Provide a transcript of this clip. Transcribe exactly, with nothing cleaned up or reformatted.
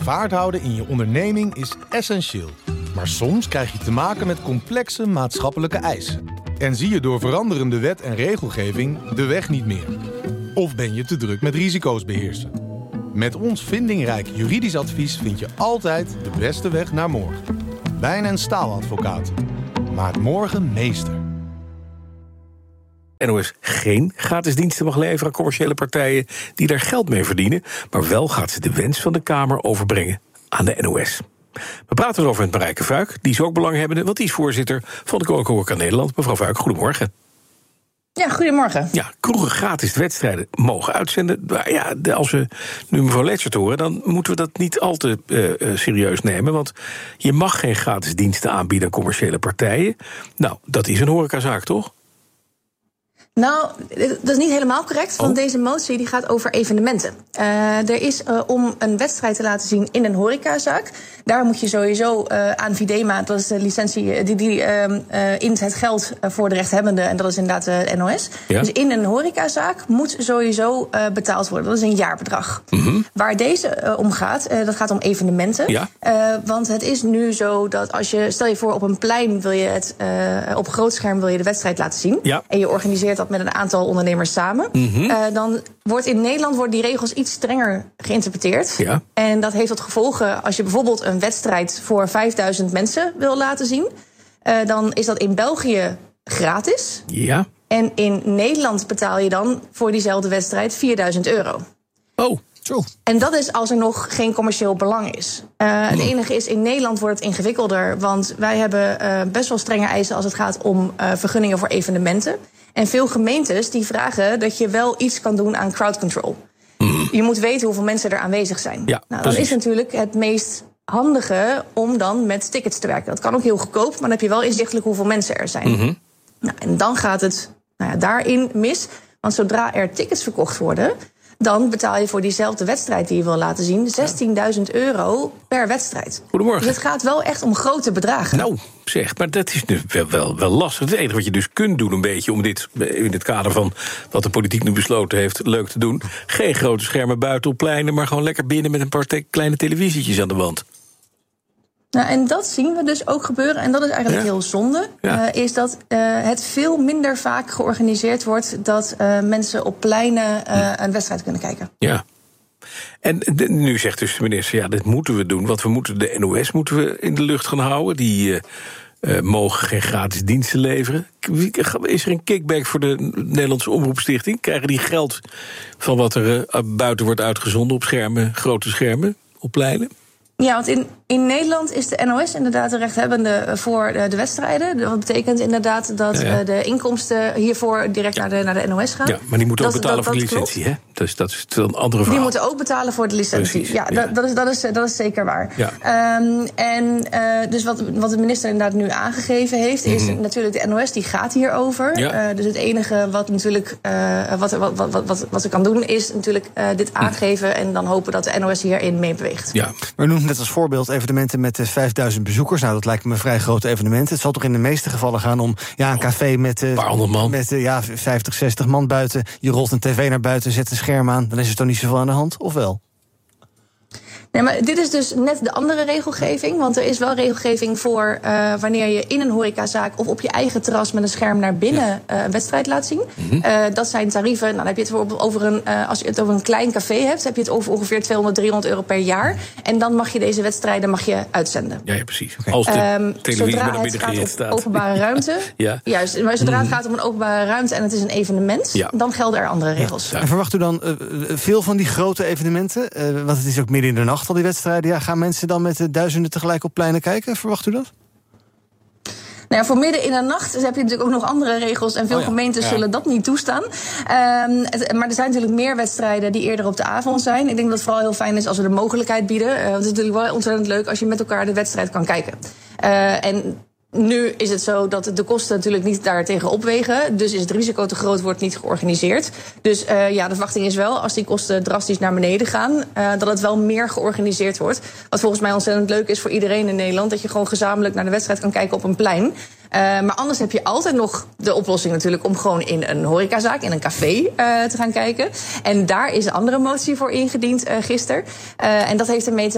vaart houden in je onderneming is essentieel. Maar soms krijg je te maken met complexe maatschappelijke eisen. En zie je door veranderende wet en regelgeving de weg niet meer. Of ben je te druk met risico's beheersen. Met ons vindingrijk juridisch advies vind je altijd de beste weg naar morgen. Wijn- en Staaladvocaten. Maak morgen meester. N O S geen gratis diensten mag leveren aan commerciële partijen die daar geld mee verdienen, maar wel gaat ze de wens van de Kamer overbrengen aan de N O S. We praten erover met Marijke Vuik, die is ook belanghebbende, want die is voorzitter van de Koninklijke Horeca Nederland. Mevrouw Vuik, goedemorgen. Ja, goedemorgen. Ja, kroegen gratis wedstrijden mogen uitzenden. Maar ja, als we nu mevrouw Letchert horen, dan moeten we dat niet al te uh, serieus nemen. Want je mag geen gratis diensten aanbieden aan commerciële partijen. Nou, dat is een horecazaak, toch? Nou, dat is niet helemaal correct, want oh. deze motie die gaat over evenementen. Uh, er is uh, om een wedstrijd te laten zien in een horecazaak, daar moet je sowieso uh, aan Videma, dat is de licentie, die, die uh, uh, int het geld voor de rechthebbende, en dat is inderdaad de N O S. Ja. Dus in een horecazaak moet sowieso uh, betaald worden. Dat is een jaarbedrag. Mm-hmm. Waar deze uh, om gaat, uh, dat gaat om evenementen. Ja. Uh, want het is nu zo dat als je, stel je voor op een plein wil je het, uh, op een groot scherm wil je de wedstrijd laten zien. Ja. En je organiseert dat met een aantal ondernemers samen. Mm-hmm. Uh, dan wordt in Nederland worden die regels iets strenger geïnterpreteerd. Ja. En dat heeft tot gevolgen, als je bijvoorbeeld een wedstrijd voor vijfduizend mensen wil laten zien, uh, dan is dat in België gratis. Ja. En in Nederland betaal je dan voor diezelfde wedstrijd vierduizend euro. Oh, zo. En dat is als er nog geen commercieel belang is. Uh, het enige is, in Nederland wordt het ingewikkelder, want wij hebben uh, best wel strenge eisen als het gaat om uh, vergunningen voor evenementen. En veel gemeentes die vragen dat je wel iets kan doen aan crowd control. Mm. Je moet weten hoeveel mensen er aanwezig zijn. Ja, nou, dan is natuurlijk het meest handige om dan met tickets te werken. Dat kan ook heel goedkoop, maar dan heb je wel inzichtelijk hoeveel mensen er zijn. Mm-hmm. Nou, en dan gaat het nou ja, daarin mis. Want zodra er tickets verkocht worden, dan betaal je voor diezelfde wedstrijd die je wil laten zien zestienduizend euro per wedstrijd. Goedemorgen. Dus het gaat wel echt om grote bedragen. Nou, zeg, maar dat is nu wel, wel, wel lastig. Het enige wat je dus kunt doen een beetje om dit, in het kader van wat de politiek nu besloten heeft, leuk te doen. Geen grote schermen buiten op pleinen, maar gewoon lekker binnen met een paar te- kleine televisietjes aan de wand. Nou, en dat zien we dus ook gebeuren, en dat is eigenlijk ja. heel zonde. Ja. Uh, is dat uh, het veel minder vaak georganiseerd wordt dat uh, mensen op pleinen uh, een wedstrijd kunnen kijken. Ja. En de, nu zegt dus de minister, ja, dit moeten we doen. Want we moeten de N O S moeten we in de lucht gaan houden. Die uh, uh, mogen geen gratis diensten leveren. Is er een kickback voor de Nederlandse Omroepstichting? Krijgen die geld van wat er uh, buiten wordt uitgezonden op schermen, grote schermen, op pleinen? Ja, want in, in Nederland is de N O S inderdaad de rechthebbende voor de, de wedstrijden. Dat betekent inderdaad dat ja, ja. de inkomsten hiervoor direct ja. naar, de, naar de N O S gaan. Ja, maar die moeten ook dat, betalen dat, voor dat de licentie, klopt. hè? Dus dat is een andere verhaal. Die moeten ook betalen voor de licentie. Precies, ja, ja. Dat, dat, is, dat, is, dat is zeker waar. Ja. Um, en uh, dus wat, wat de minister inderdaad nu aangegeven heeft, is mm-hmm. natuurlijk de N O S die gaat hierover. Ja. Uh, dus het enige wat natuurlijk uh, wat, wat, wat, wat, wat, wat ze kan doen, is natuurlijk uh, dit aangeven en dan hopen dat de N O S hierin mee beweegt. Ja. Maar noemt net als voorbeeld evenementen met vijfduizend bezoekers. Nou, dat lijkt me een vrij groot evenement. Het zal toch in de meeste gevallen gaan om ja, een café met, uh, een paar honderd man. met uh, ja, vijftig, zestig man buiten. Je rolt een tv naar buiten, zet een scherm aan. Dan is er toch niet zoveel aan de hand, of wel? Nee, maar dit is dus net de andere regelgeving. Want er is wel regelgeving voor uh, wanneer je in een horecazaak of op je eigen terras met een scherm naar binnen ja. uh, een wedstrijd laat zien. Mm-hmm. Uh, dat zijn tarieven. Nou, dan heb je het bijvoorbeeld over een, uh, als je het over een klein café hebt, heb je het over ongeveer tweehonderd, driehonderd euro per jaar. En dan mag je deze wedstrijden mag je uitzenden. Ja, ja precies. Okay. Als de um, televisie met een middengereed staat. Openbare ruimte. ja. Juist, maar zodra het gaat om een openbare ruimte en het is een evenement, ja. dan gelden er andere regels. Ja. En verwacht u dan uh, veel van die grote evenementen? Uh, want het is ook midden in de nacht al die wedstrijden. Ja, gaan mensen dan met uh, duizenden tegelijk op pleinen kijken? Verwacht u dat? Nou ja, voor midden in de nacht heb je natuurlijk ook nog andere regels. En veel oh ja, gemeentes ja. zullen dat niet toestaan. Um, het, maar er zijn natuurlijk meer wedstrijden die eerder op de avond zijn. Ik denk dat het vooral heel fijn is als we de mogelijkheid bieden. Uh, want het is natuurlijk wel ontzettend leuk als je met elkaar de wedstrijd kan kijken. Uh, en nu is het zo dat de kosten natuurlijk niet daartegen opwegen. Dus is het risico te groot, wordt niet georganiseerd. Dus uh, ja, de verwachting is wel, als die kosten drastisch naar beneden gaan, Uh, dat het wel meer georganiseerd wordt. Wat volgens mij ontzettend leuk is voor iedereen in Nederland. Dat je gewoon gezamenlijk naar de wedstrijd kan kijken op een plein. Uh, maar anders heb je altijd nog de oplossing natuurlijk om gewoon in een horecazaak, in een café uh, te gaan kijken. En daar is een andere motie voor ingediend uh, gisteren. Uh, en dat heeft ermee te